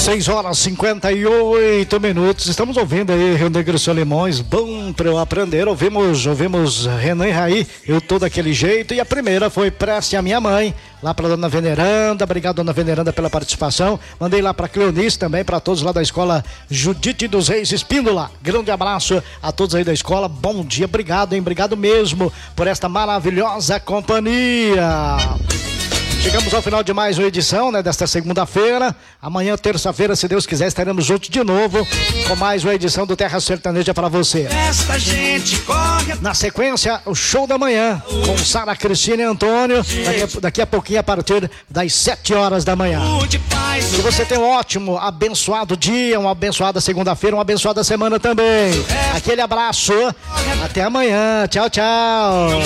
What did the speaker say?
6h58. Estamos ouvindo aí Rio Negro e Solimões, bom pra eu aprender. Ouvimos Renan e Raí, eu tô daquele jeito. E a primeira foi Prece a Minha Mãe, lá pra Dona Veneranda. Obrigado, Dona Veneranda, pela participação. Mandei lá pra Cleonice também, pra todos lá da escola Judite dos Reis Espíndola. Grande abraço a todos aí da escola. Bom dia, obrigado, hein? Obrigado mesmo por esta maravilhosa companhia. Chegamos ao final de mais uma edição, né, desta segunda-feira. Amanhã, terça-feira, se Deus quiser, estaremos juntos de novo com mais uma edição do Terra Sertaneja para você. Esta gente corre. Na sequência, o show da manhã com Sara Cristina e Antônio, daqui a pouquinho, a partir das 7 horas da manhã. Que você tenha um ótimo, abençoado dia, uma abençoada segunda-feira, uma abençoada semana também. Aquele abraço, até amanhã, tchau, tchau.